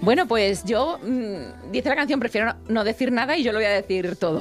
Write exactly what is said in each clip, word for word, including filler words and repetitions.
Bueno, pues yo, mmm, dice la canción, prefiero no, no decir nada y yo lo voy a decir todo.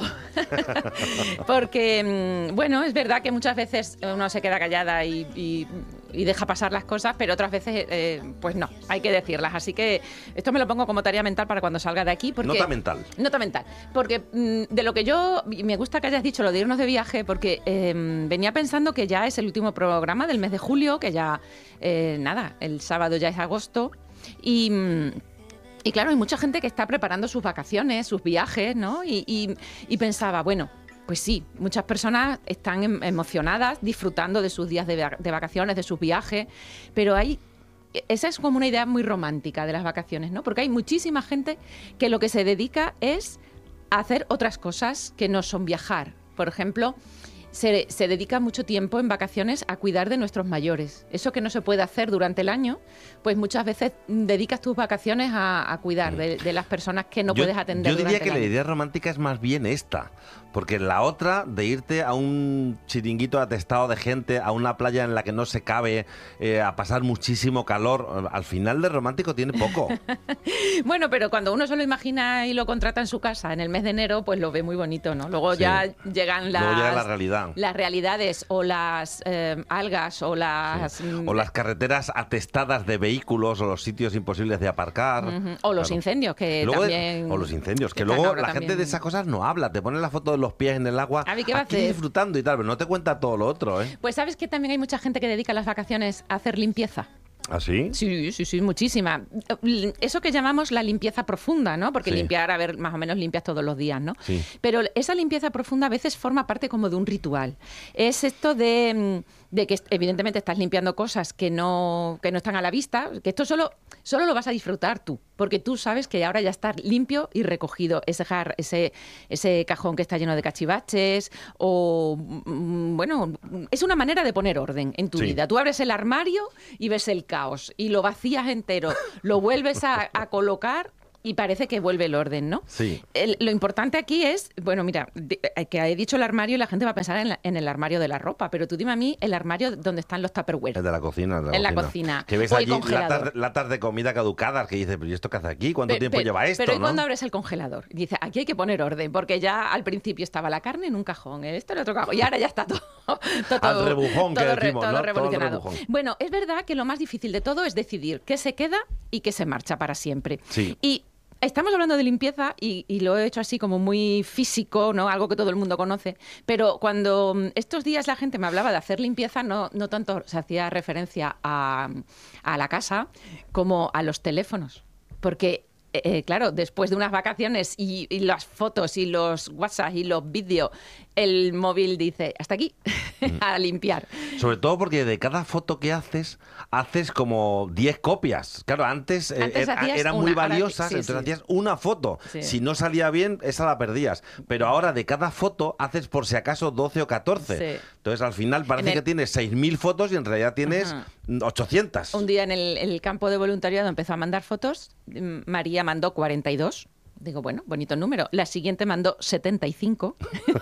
Porque, mmm, bueno, es verdad que muchas veces uno se queda callada y, y, y deja pasar las cosas, pero otras veces, eh, pues no, hay que decirlas. Así que esto me lo pongo como tarea mental para cuando salga de aquí. Porque, nota mental. Nota mental. Porque mmm, de lo que yo, me gusta que hayas dicho lo de irnos de viaje, porque eh, venía pensando que ya es el último programa del mes de julio, que ya, eh, nada, el sábado ya es agosto. Y... Mmm, Y claro, hay mucha gente que está preparando sus vacaciones, sus viajes, ¿no? Y, y, y pensaba, bueno, pues sí, muchas personas están em- emocionadas, disfrutando de sus días de, va- de vacaciones, de sus viajes, pero hay... Esa es como una idea muy romántica de las vacaciones, ¿no? Porque hay muchísima gente que lo que se dedica es a hacer otras cosas que no son viajar. Por ejemplo, se, se dedica mucho tiempo en vacaciones a cuidar de nuestros mayores. Eso que no se puede hacer durante el año, pues muchas veces dedicas tus vacaciones a, a cuidar de, de las personas que no yo, puedes atender Yo diría durante que el la año. idea romántica es más bien esta, porque la otra de irte a un chiringuito atestado de gente, a una playa en la que no se cabe, eh, a pasar muchísimo calor, al final de romántico tiene poco. Bueno, pero cuando uno se lo imagina y lo contrata en su casa en el mes de enero, pues lo ve muy bonito, ¿no? Luego Sí. ya llegan las... Luego llega la realidad. Las realidades o las eh, algas o las... Sí. mm, O las carreteras atestadas de vehículos o los sitios imposibles de aparcar. Ujú. O los Claro. incendios, que Luego de- también... o los incendios, que están luego ahora la gente también. de esas cosas no habla, te ponen la foto de los pies en el agua, A ver, ¿qué va a aquí hacer? disfrutando y tal, pero no te cuenta todo lo otro, ¿eh? Pues sabes que también hay mucha gente que dedica las vacaciones a hacer limpieza. ¿Ah, sí? Sí, sí, sí, muchísima. Eso que llamamos la limpieza profunda, ¿no? Porque Sí. limpiar, a ver, más o menos limpias todos los días, ¿no? Sí. Pero esa limpieza profunda a veces forma parte como de un ritual. Es esto de, de que evidentemente estás limpiando cosas que no, que no están a la vista, que esto solo, solo lo vas a disfrutar tú, porque tú sabes que ahora ya está limpio y recogido ese, jar, ese, ese cajón que está lleno de cachivaches o, mm, bueno, es una manera de poner orden en tu Sí. vida. Tú abres el armario y ves el caos y lo vacías entero, lo vuelves a, a colocar y parece que vuelve el orden, ¿no? Sí. El- lo importante aquí es, bueno, mira, de- eh, que he dicho el armario y la gente va a pensar en, la- en el armario de la ropa, pero tú dime a mí el armario donde están los Tupperware. El de la cocina. El de En la cocina. Que ves O el allí congelador. latas, latas de comida caducadas que dices, pero ¿y esto qué hace aquí? ¿Cuánto Pe- tiempo pe- lleva esto? Pero ¿y ¿no? cuando abres el congelador? Dice, aquí hay que poner orden, porque ya al principio estaba la carne en un cajón, esto en otro cajón, y ahora ya está todo, todo, Al rebujón que todo, re- decimos, todo ¿no? Todo al revolucionado. rebujón. Bueno, es verdad que lo más difícil de todo es decidir qué se queda y qué se marcha para siempre. Sí. Y estamos hablando de limpieza y, y lo he hecho así como muy físico, ¿no? Algo que todo el mundo conoce. Pero cuando mm, estos días la gente me hablaba de hacer limpieza, no, no tanto se hacía referencia a, a la casa como a los teléfonos. Porque, eh, claro, después de unas vacaciones y, y las fotos y los WhatsApp y los vídeos, el móvil dice, hasta aquí, a limpiar. Sobre todo porque de cada foto que haces, haces como diez copias. Claro, antes, eh, Antes era- hacías eran una, muy ahora- valiosas, sí, entonces sí. hacías una foto. Sí. Si no salía bien, esa la perdías. Pero ahora de cada foto haces por si acaso doce o catorce. Sí. Entonces al final parece En el- que tienes seis mil fotos y en realidad tienes Ajá. ochocientas. Un día en el, el campo de voluntariado empezó a mandar fotos. mm, María mandó cuarenta y dos. Digo, bueno, bonito número. La siguiente mandó setenta y cinco.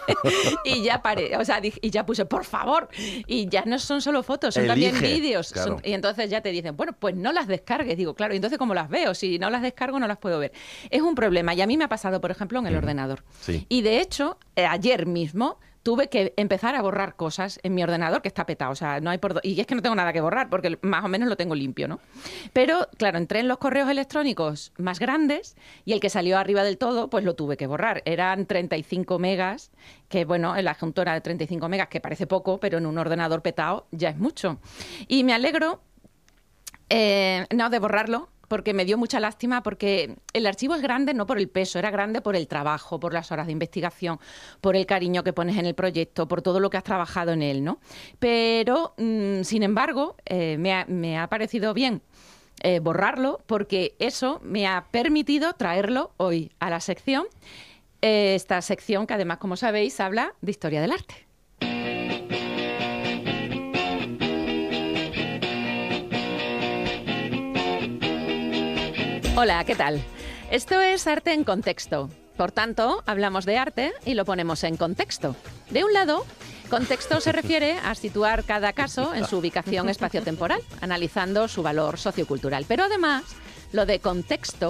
y ya paré, o sea, dije- y ya puse, por favor. Y ya no son solo fotos, son también Elige, vídeos. claro. son- y entonces ya te dicen, bueno, pues no las descargues. Digo, claro, ¿y entonces cómo las veo? Si no las descargo, no las puedo ver. Es un problema. Y a mí me ha pasado, por ejemplo, en el ordenador. Sí. Y de hecho, eh, ayer mismo tuve que empezar a borrar cosas en mi ordenador que está petado, o sea, no hay por do- y es que no tengo nada que borrar porque más o menos lo tengo limpio, ¿no? Pero claro, entré en los correos electrónicos más grandes y el que salió arriba del todo, pues lo tuve que borrar. Eran treinta y cinco megas, que bueno, el adjunto era de treinta y cinco megas, que parece poco, pero en un ordenador petado ya es mucho. Y me alegro eh, no de borrarlo, porque me dio mucha lástima, porque el archivo es grande no por el peso, era grande por el trabajo, por las horas de investigación, por el cariño que pones en el proyecto, por todo lo que has trabajado en él, ¿no? Pero, mmm, sin embargo, eh, me, ha, me ha parecido bien eh, borrarlo, porque eso me ha permitido traerlo hoy a la sección, eh, esta sección que además, como sabéis, habla de historia del arte. Hola, ¿qué tal? Esto es Arte en Contexto. Por tanto, hablamos de arte y lo ponemos en contexto. De un lado, contexto se refiere a situar cada caso en su ubicación espaciotemporal, analizando su valor sociocultural. Pero además, lo de contexto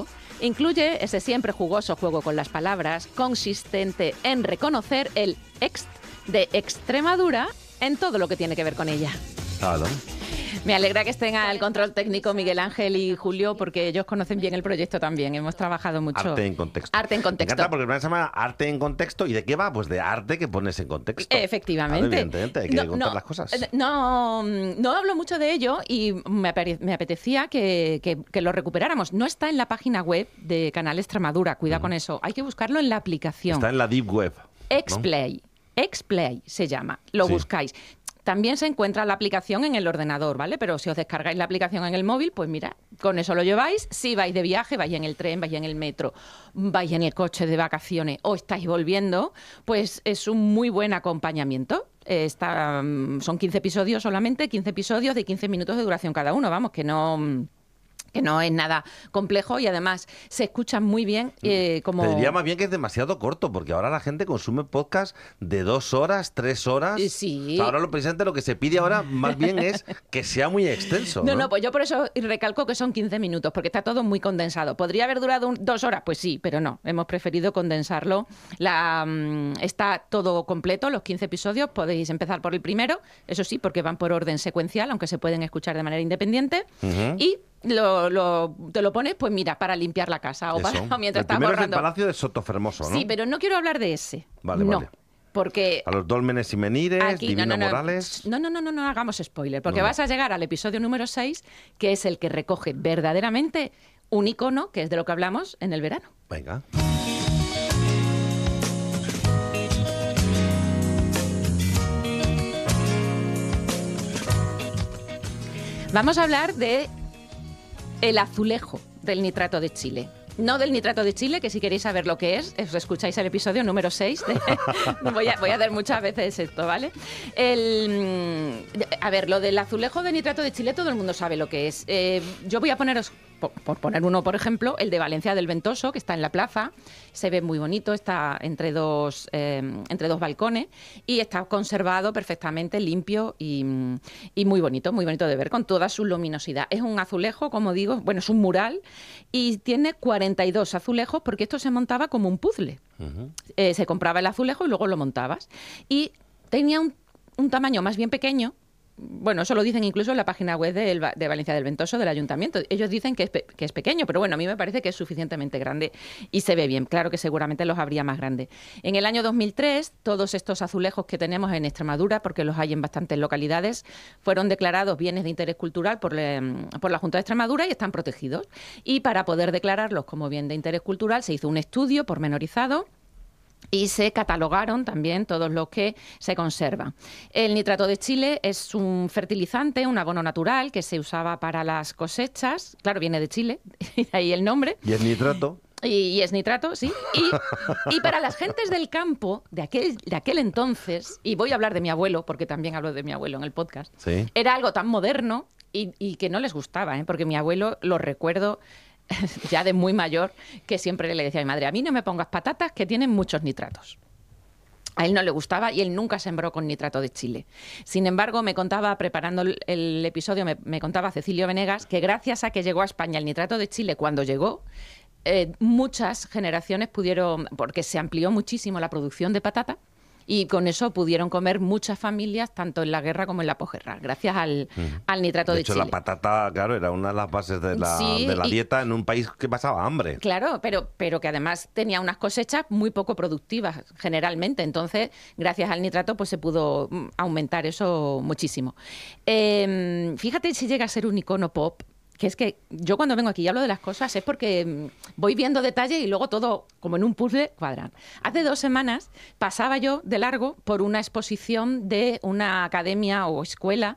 Incluye ese siempre jugoso juego con las palabras, consistente en reconocer el ext de Extremadura en todo lo que tiene que ver con ella. Claro. Me alegra que estén al control técnico Miguel Ángel y Julio, porque ellos conocen bien el proyecto también. Hemos trabajado mucho. Arte en contexto. Arte en contexto. Me encanta porque el programa se llama Arte en contexto. ¿Y de qué va? Pues de arte que pones en contexto. Efectivamente. Claro, evidentemente, hay que no, contar no, las cosas. No, no hablo mucho de ello y me, apare- me apetecía que, que, que lo recuperáramos. No está en la página web de Canal Extremadura, cuidado uh-huh. con eso. Hay que buscarlo en la aplicación. Está en la Deep Web. Xplay. ¿no? Xplay se llama. Lo sí. buscáis. También se encuentra la aplicación en el ordenador, ¿vale? Pero si os descargáis la aplicación en el móvil, pues mira, con eso lo lleváis. Si vais de viaje, vais en el tren, vais en el metro, vais en el coche de vacaciones o estáis volviendo, pues es un muy buen acompañamiento. Está, son quince episodios solamente, quince episodios de quince minutos de duración cada uno, vamos, que no... que no es nada complejo y además se escucha muy bien. Eh, como... Te diría más bien que es demasiado corto, porque ahora la gente consume podcast de dos horas, tres horas. Sí. O sea, ahora lo presente, lo que se pide ahora más bien es que sea muy extenso. No, no, no, pues yo por eso recalco que son quince minutos, porque está todo muy condensado. ¿Podría haber durado un, dos horas? Pues sí, pero no. Hemos preferido condensarlo. La, um, está todo completo, los quince episodios. Podéis empezar por el primero, eso sí, porque van por orden secuencial, aunque se pueden escuchar de manera independiente. Uh-huh. Y Lo, lo, te lo pones, pues mira, para limpiar la casa o, para, o mientras estás borrando. El primero es el Palacio de Sotofermoso, ¿no? Sí, pero no quiero hablar de ese. Vale, no, vale. Porque a los dólmenes y menires, aquí, Divino no, no, no, Morales... No, no, no, no, no hagamos spoiler, porque no, vas a llegar al episodio número seis, que es el que recoge verdaderamente un icono, que es de lo que hablamos en el verano. Venga. Vamos a hablar de el azulejo del nitrato de Chile. No del nitrato de Chile, que si queréis saber lo que es, os escucháis el episodio número seis. De... voy, a, voy a hacer muchas veces esto, ¿vale? El... A ver, lo del azulejo de nitrato de Chile todo el mundo sabe lo que es. Eh, yo voy a poneros, por, por poner uno, por ejemplo, el de Valencia del Ventoso, que está en la plaza. Se ve muy bonito, está entre dos, eh, entre dos balcones y está conservado perfectamente, limpio y, y muy bonito, muy bonito de ver, con toda su luminosidad. Es un azulejo, como digo, bueno, es un mural y tiene cuarenta y dos azulejos porque esto se montaba como un puzzle. Uh-huh. Eh, se compraba el azulejo y luego lo montabas. Y tenía un, un tamaño más bien pequeño. Bueno, eso lo dicen incluso en la página web de, el, de Valencia del Ventoso, del Ayuntamiento. Ellos dicen que es, pe- que es pequeño, pero bueno, a mí me parece que es suficientemente grande y se ve bien. Claro que seguramente los habría más grandes. En el año dos mil tres, todos estos azulejos que tenemos en Extremadura, porque los hay en bastantes localidades, fueron declarados bienes de interés cultural por, le, por la Junta de Extremadura y están protegidos. Y para poder declararlos como bien de interés cultural se hizo un estudio pormenorizado y se catalogaron también todos los que se conservan. El nitrato de Chile es un fertilizante, un abono natural que se usaba para las cosechas. Claro, viene de Chile, y de ahí el nombre. ¿Y es nitrato? Y, y es nitrato, sí. Y, y para las gentes del campo de aquel, de aquel entonces, y voy a hablar de mi abuelo, porque también hablo de mi abuelo en el podcast, sí. Era algo tan moderno y, y que no les gustaba, ¿eh? Porque mi abuelo, lo recuerdo ya de muy mayor, que siempre le decía a mi madre, a mí no me pongas patatas que tienen muchos nitratos. A él no le gustaba y él nunca sembró con nitrato de Chile. Sin embargo, me contaba, preparando el, el episodio, me, me contaba Cecilio Venegas que gracias a que llegó a España el nitrato de Chile, cuando llegó, eh, muchas generaciones pudieron, porque se amplió muchísimo la producción de patata, y con eso pudieron comer muchas familias, tanto en la guerra como en la posguerra, gracias al, uh-huh. al nitrato de, de hecho, Chile. La patata, claro, era una de las bases de la, sí, de la y, dieta en un país que pasaba hambre. Claro, pero, pero que además tenía unas cosechas muy poco productivas, generalmente. Entonces, gracias al nitrato, pues se pudo aumentar eso muchísimo. Eh, fíjate si llega a ser un icono pop, que es que yo cuando vengo aquí y hablo de las cosas es porque voy viendo detalles y luego todo, como en un puzzle, cuadran. Hace dos semanas pasaba yo de largo por una exposición de una academia o escuela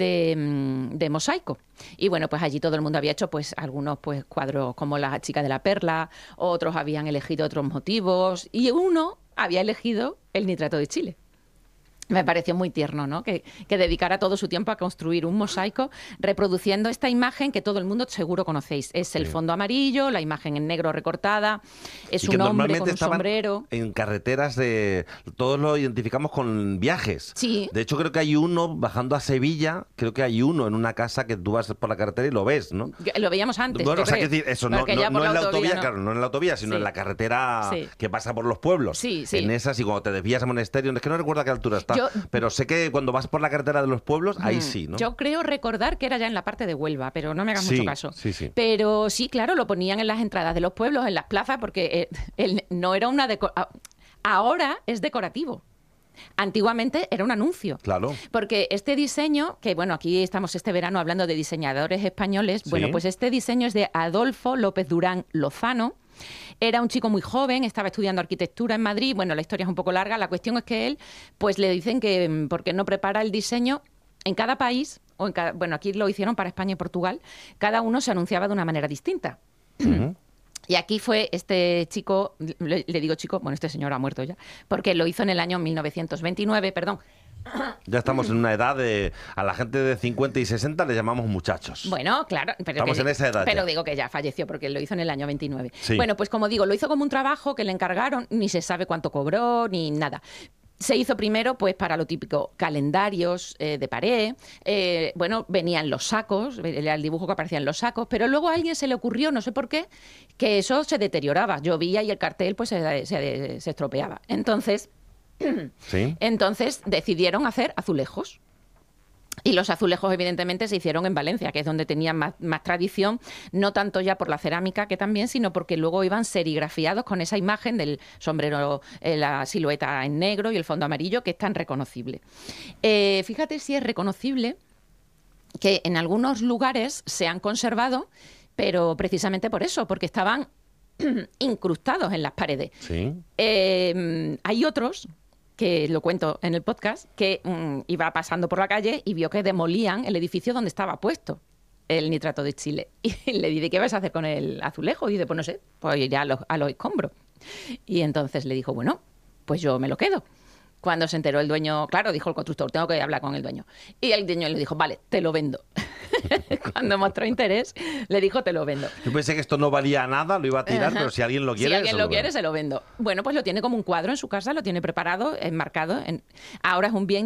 de, de mosaico. Y bueno, pues allí todo el mundo había hecho pues algunos pues cuadros como La chica de la perla, otros habían elegido otros motivos y uno había elegido el nitrato de Chile. Me pareció muy tierno, ¿no? Que, que dedicara todo su tiempo a construir un mosaico reproduciendo esta imagen que todo el mundo seguro conocéis. Es el Sí. fondo amarillo, la imagen en negro recortada, es Y que un hombre normalmente con un estaban sombrero. en carreteras de... Todos lo identificamos con viajes. Sí. De hecho, creo que hay uno bajando a Sevilla, creo que hay uno en una casa que tú vas por la carretera y lo ves, ¿no? Lo veíamos antes. Bueno, yo o sea, creo. que decir, eso no, Porque no, ya por no en la autovía, no. claro, no en la autovía, sino Sí. en la carretera Sí. que pasa por los pueblos. Sí, sí. En esas, y cuando te desvías a Monasterio, es que no recuerdo a qué altura está, Yo- pero sé que cuando vas por la carretera de los pueblos, ahí sí, ¿no? Yo creo recordar que era ya en la parte de Huelva, pero no me hagas Sí, mucho caso. sí, sí. Pero sí, claro, lo ponían en las entradas de los pueblos, en las plazas, porque eh, el- no era una deco- a- ahora es decorativo. Antiguamente era un anuncio. Claro. Porque este diseño, que bueno, aquí estamos este verano hablando de diseñadores españoles, Sí. bueno, pues este diseño es de Adolfo López Durán Lozano. Era un chico muy joven, estaba estudiando arquitectura en Madrid. Bueno, la historia es un poco larga. La cuestión es que él, pues le dicen que mm, por qué no prepara el diseño en cada país, o en cada, bueno, aquí lo hicieron para España y Portugal, cada uno se anunciaba de una manera distinta. Ujú. Y aquí fue este chico, le, le digo chico, bueno, este señor ha muerto ya, porque lo hizo en el año mil novecientos veintinueve, perdón. Ya estamos en una edad de... A la gente de cincuenta y sesenta le llamamos muchachos. Bueno, claro, pero, Estamos que- en esa edad pero ya. digo que ya falleció porque lo hizo en el año veintinueve. Sí. Bueno, pues como digo, lo hizo como un trabajo que le encargaron, ni se sabe cuánto cobró, ni nada. Se hizo primero, pues, para lo típico, calendarios eh, de pared, eh, bueno, venían los sacos, era el dibujo que aparecía en los sacos, pero luego a alguien se le ocurrió, no sé por qué, que eso se deterioraba, llovía y el cartel, pues, se, se- se estropeaba. Entonces, ¿Sí? entonces decidieron hacer azulejos. Y los azulejos, evidentemente, se hicieron en Valencia, que es donde tenían más, más tradición, no tanto ya por la cerámica, que también, sino porque luego iban serigrafiados con esa imagen del sombrero, eh, la silueta en negro y el fondo amarillo, que es tan reconocible. Eh, fíjate si es reconocible que en algunos lugares se han conservado, pero precisamente por eso, porque estaban incrustados en las paredes. Sí. Eh, hay otros, que lo cuento en el podcast, que mm, iba pasando por la calle y vio que demolían el edificio donde estaba puesto el nitrato de Chile. Y le dije, ¿qué vas a hacer con el azulejo? Y dice, pues no sé, pues iré a los, a los escombros. Y entonces le dijo, bueno, pues yo me lo quedo. Cuando se enteró el dueño, claro, dijo el constructor, tengo que hablar con el dueño. Y el dueño le dijo, vale, te lo vendo. Cuando mostró interés, le dijo, te lo vendo. Yo pensé que esto no valía nada, lo iba a tirar, Ajá. pero si alguien lo quiere... Si alguien se lo vendo. quiere, se lo vendo. Bueno, pues lo tiene como un cuadro en su casa, lo tiene preparado, enmarcado. En... Ahora es un bien